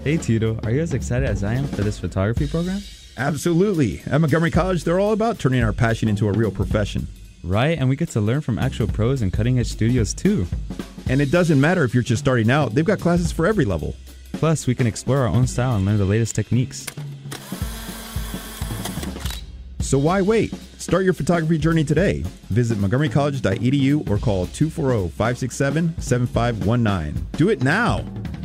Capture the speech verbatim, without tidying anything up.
Hey Tito, are you as excited as I am for this photography program? Absolutely. At Montgomery College, they're all about turning our passion into a real profession. Right, and we get to learn from actual pros and cutting-edge studios too. And it doesn't matter if you're just starting out, they've got classes for every level. Plus, we can explore our own style and learn the latest techniques. So why wait? Start your photography journey today. Visit montgomery college dot e d u or call two four zero, five six seven, seven five one nine. Do it now!